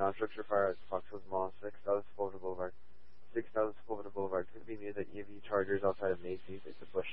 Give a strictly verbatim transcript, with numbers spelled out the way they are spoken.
non-structure fire at Foxwoods Mall, six thousand Sepulveda Boulevard. six thousand Sepulveda Boulevard. Could it be near the E V chargers outside of Macy's? It's a bush